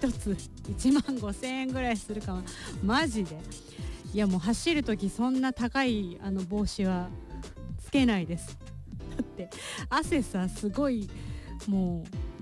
1つ1万5,000円ぐらいするかも。マジで。いやもう走る時そんな高い帽子はつけないです。だって汗さすごいも